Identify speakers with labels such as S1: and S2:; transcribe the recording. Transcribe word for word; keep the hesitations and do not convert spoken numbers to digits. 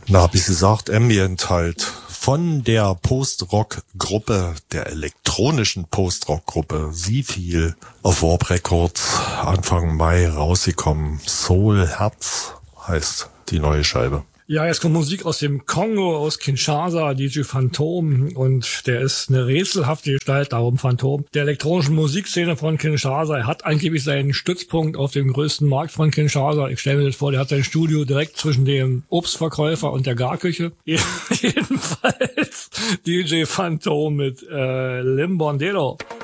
S1: Na, wie gesagt, Ambient halt. Von der Post-Rock-Gruppe, der elektronischen Post-Rock-Gruppe Seafield auf Warp Records Anfang Mai rausgekommen. Soul Herz heißt die neue Scheibe.
S2: Ja, jetzt kommt Musik aus dem Kongo, aus Kinshasa, D J Phantom, und der ist eine rätselhafte Gestalt, darum Phantom, der elektronischen Musikszene von Kinshasa. Er hat angeblich seinen Stützpunkt auf dem größten Markt von Kinshasa. Ich stelle mir das vor, der hat sein Studio direkt zwischen dem Obstverkäufer und der Garküche. Jedenfalls D J Phantom mit äh, Limbondero.